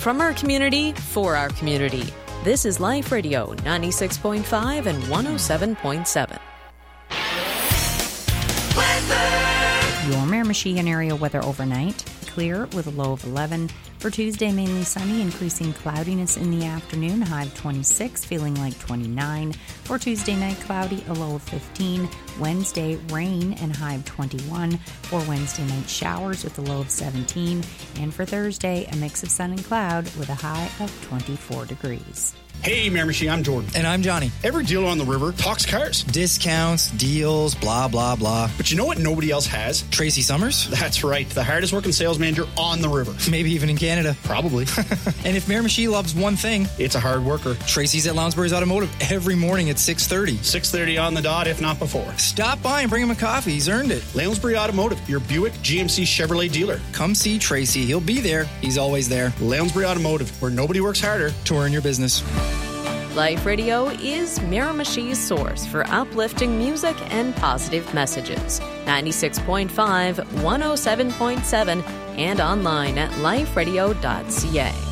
from our community, for our community. This is Life Radio 96.5 and 107.7. Your Miramichi area weather overnight. Clear with a low of 11. For Tuesday, mainly sunny, increasing cloudiness in the afternoon, high of 26, feeling like 29. For Tuesday night, cloudy, a low of 15. Wednesday, rain and high of 21. For Wednesday night, showers with a low of 17. And for Thursday, a mix of sun and cloud with a high of 24 degrees. Hey, Miramichi, I'm Jordan. And I'm Johnny. Every dealer on the river talks cars. Discounts, deals, blah, blah, blah. But you know what nobody else has? Tracy Summers? That's right, the hardest working sales manager on the river. Maybe even in Canada. Probably. And if Miramichi loves one thing, it's a hard worker. Tracy's at Lounsbury's Automotive every morning at 6:30. 6:30 on the dot, if not before. Stop by and bring him a coffee. He's earned it. Lounsbury Automotive, your Buick GMC Chevrolet dealer. Come see Tracy. He'll be there. He's always there. Lounsbury Automotive, where nobody works harder to earn your business. Life Radio is Miramichi's source for uplifting music and positive messages. 96.5, 107.7, and online at liferadio.ca.